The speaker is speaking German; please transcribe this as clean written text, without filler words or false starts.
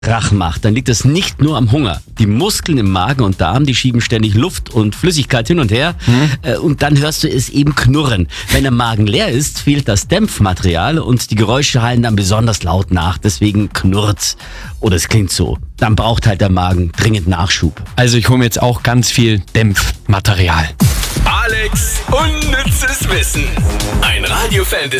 Krach macht, dann liegt es nicht nur am Hunger. Die Muskeln im Magen und Darm, die schieben ständig Luft und Flüssigkeit hin und her. Und dann hörst du es eben knurren. Wenn der Magen leer ist, fehlt das Dämpfmaterial und die Geräusche hallen dann besonders laut nach. Deswegen knurrt's. Oder es klingt so. Dann braucht halt der Magen dringend Nachschub. Also ich hole mir jetzt auch ganz viel Dämpfmaterial. Alex, unnützes Wissen. Ein Radiofan des